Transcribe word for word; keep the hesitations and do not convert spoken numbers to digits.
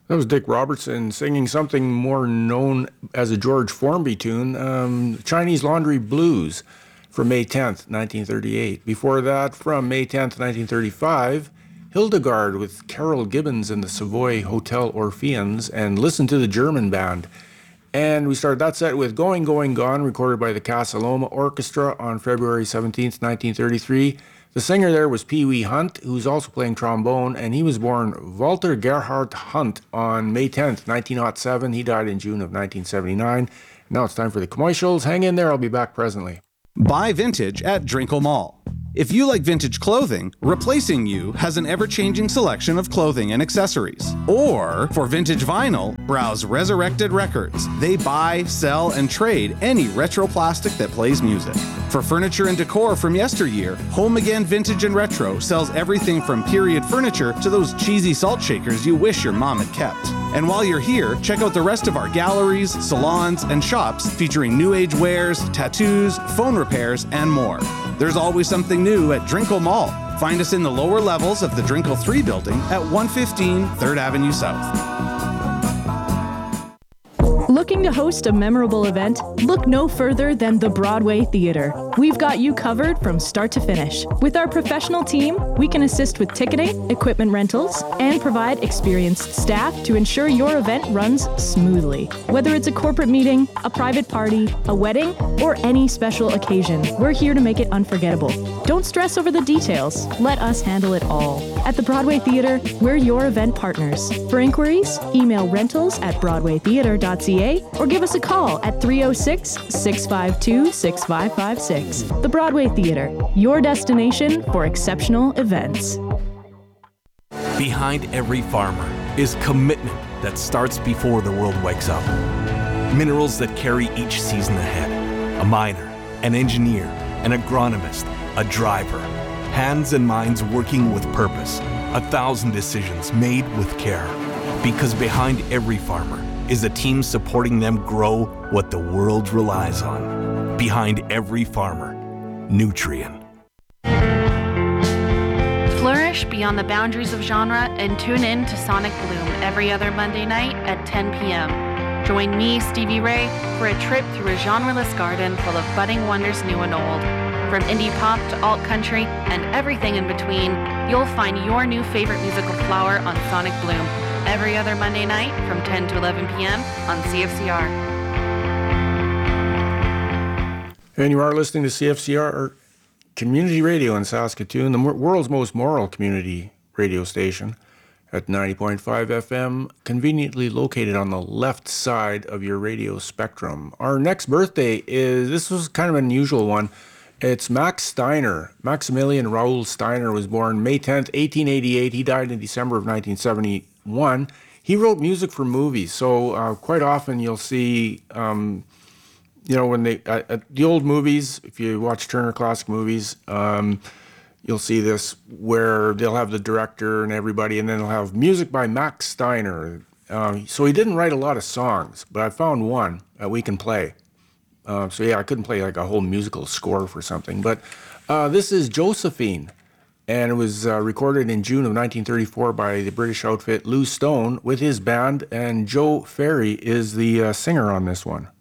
That was Dick Robertson singing something more known as a George Formby tune, um, Chinese Laundry Blues, from May tenth, nineteen thirty-eight. Before that, from May tenth, nineteen thirty-five, Hildegard with Carol Gibbons and the Savoy Hotel Orpheans, and Listen to the German Band. And we started that set with Going, Going, Gone, recorded by the Casa Loma Orchestra on February seventeenth, nineteen thirty-three. The singer there was Pee Wee Hunt, who's also playing trombone, and he was born Walter Gerhard Hunt on May tenth, nineteen oh seven. He died in June of nineteen seventy-nine. Now it's time for the commercials. Hang in there, I'll be back presently. Buy vintage at Drinkle Mall. If you like vintage clothing, Replacing You has an ever-changing selection of clothing and accessories. Or, for vintage vinyl, browse Resurrected Records. They buy, sell, and trade any retro plastic that plays music. For furniture and decor from yesteryear, Home Again Vintage and Retro sells everything from period furniture to those cheesy salt shakers you wish your mom had kept. And while you're here, check out the rest of our galleries, salons, and shops featuring new age wares, tattoos, phone repairs, and more. There's always something new at Drinkle Mall. Find us in the lower levels of the Drinkle three building at one fifteen third Avenue South. Looking to host a memorable event? Look no further than the Broadway Theater. We've got you covered from start to finish. With our professional team, we can assist with ticketing, equipment rentals, and provide experienced staff to ensure your event runs smoothly. Whether it's a corporate meeting, a private party, a wedding, or any special occasion, we're here to make it unforgettable. Don't stress over the details. Let us handle it all. At the Broadway Theater, we're your event partners. For inquiries, email rentals at broadway theater dot c a or give us a call at three oh six, six five two, six five five six. The Broadway Theater, your destination for exceptional events. Behind every farmer is commitment that starts before the world wakes up. Minerals that carry each season ahead. A miner, an engineer, an agronomist, a driver. Hands and minds working with purpose. A thousand decisions made with care. Because behind every farmer is a team supporting them grow what the world relies on. Behind every farmer, Nutrien. Flourish beyond the boundaries of genre and tune in to Sonic Bloom every other Monday night at ten p.m. Join me, Stevie Ray, for a trip through a genreless garden full of budding wonders new and old. From indie pop to alt country and everything in between, you'll find your new favorite musical flower on Sonic Bloom every other Monday night from ten to eleven p.m. on C F C R. And you are listening to C F C R Community Radio in Saskatoon, the world's most moral community radio station at ninety point five F M, conveniently located on the left side of your radio spectrum. Our next birthday is, this was kind of an unusual one. It's Max Steiner. Maximilian Raoul Steiner was born May tenth, eighteen eighty-eight. He died in December of nineteen seventy-one. He wrote music for movies, so uh, quite often you'll see, um, you know, when they, uh, uh, the old movies, if you watch Turner Classic Movies, um, you'll see this where they'll have the director and everybody, and then they'll have music by Max Steiner. Uh, so he didn't write a lot of songs, but I found one that we can play. Uh, so yeah, I couldn't play like a whole musical score for something, but uh, this is Josephine, and it was uh, recorded in June of nineteen thirty-four by the British outfit Lou Stone with his band, and Joe Ferry is the uh, singer on this one.